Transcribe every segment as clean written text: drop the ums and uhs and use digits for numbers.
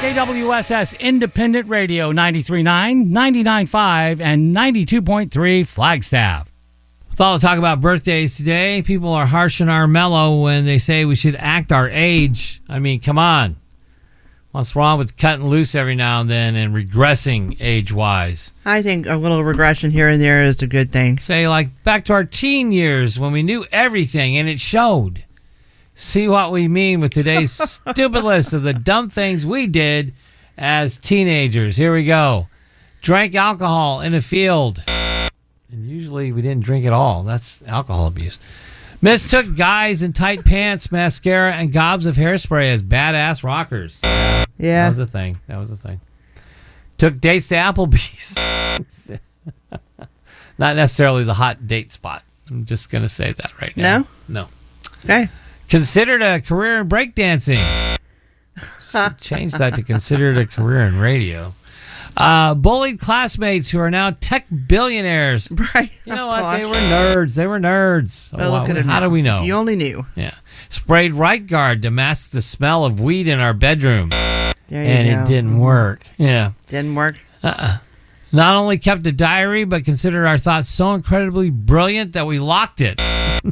KWSS Independent Radio 93.9, 99.5, and 92.3 Flagstaff. With all the talk about birthdays today, people are harsh on our mellow when they say we should act our age. I mean, come on. What's wrong with cutting loose every now and then and regressing age-wise? I think a little regression here and there is a good thing. Say, like, back to our teen years when we knew everything and it showed. See what we mean with today's stupid list of the dumb things we did as teenagers. Here we go. Drank alcohol in a field. And usually we didn't drink at all. That's alcohol abuse. Mistook guys in tight pants, mascara, and gobs of hairspray as badass rockers. Yeah. That was a thing. Took dates to Applebee's. Not necessarily the hot date spot. I'm just going to say that right now. No? Okay. Considered a career in breakdancing. Change that to considered a career in radio. Bullied classmates who are now tech billionaires. Right. You know what? They were nerds. Well, look at it How now. do we know? You only knew. Yeah. Sprayed Right Guard to mask the smell of weed in our bedroom. There you And go. it didn't work. Yeah. Didn't work. Not only kept a diary, but considered our thoughts so incredibly brilliant that we locked it.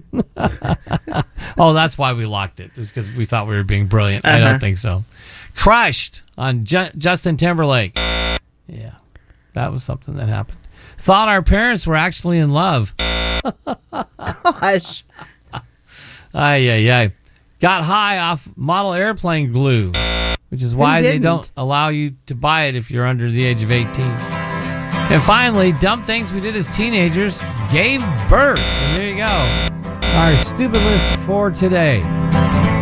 Oh, that's why we locked it. It was because we thought we were being brilliant. I don't think so. Crushed on Justin Timberlake. Yeah, that was something that happened. Thought our parents were actually in love. Gosh. Ay. Got high off model airplane glue, which is why they don't allow you to buy it if you're under the age of 18. And finally, dumb things we did as teenagers, gave birth. And there you go. Our stupid list for today.